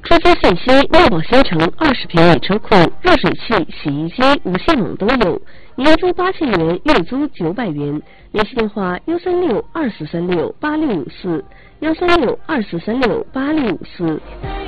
出租信息：乐宝新城20平米车库，热水器、洗衣机、无线网都有，年租8000元，月租900元。联系电话：13624368654，13624368654。